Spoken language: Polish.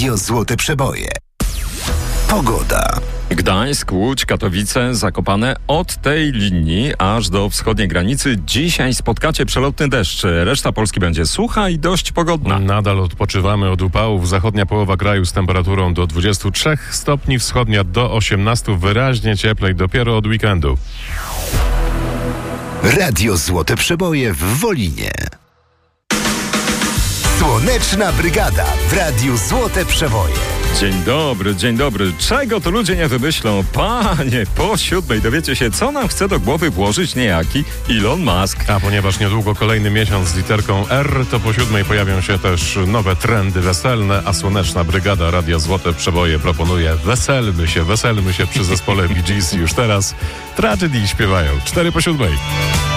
Radio Złote Przeboje. Pogoda. Gdańsk, Łódź, Katowice, Zakopane. Od tej linii aż do wschodniej granicy dzisiaj spotkacie przelotny deszcz. Reszta Polski będzie sucha i dość pogodna. Nadal odpoczywamy od upałów. Zachodnia połowa kraju z temperaturą do 23 stopni, wschodnia do 18, wyraźnie cieplej dopiero od weekendu. Radio Złote Przeboje w Wolinie. Słoneczna Brygada w Radiu Złote Przeboje. Dzień dobry. Czego to ludzie nie wymyślą? Panie, po 7 dowiecie się, co nam chce do głowy włożyć niejaki Elon Musk. A ponieważ niedługo kolejny miesiąc z literką R, to po 7 pojawią się też nowe trendy weselne, a Słoneczna Brygada Radia Złote Przeboje proponuje weselmy się przy zespole Bee Gees już teraz. Tragedy śpiewają 4 po 7.